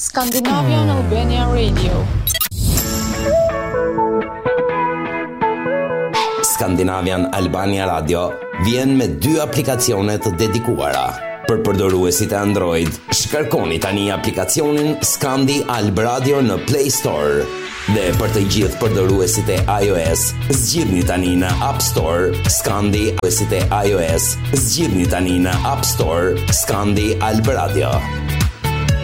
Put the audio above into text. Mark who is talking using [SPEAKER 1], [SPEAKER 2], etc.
[SPEAKER 1] Scandinavian Albania Radio.
[SPEAKER 2] Scandinavian Albania Radio vjen me 2 aplikacione të dedikuara. Për përdoruesit e Android, shkarkoni tani aplikacionin Scandi Alb Radio në Play Store. Dhe për të gjithë përdoruesit e iOS, zgjidhni tani në App Store Scandi. Përdoruesit e iOS, zgjidhni tani në App Store Scandi Alb Radio.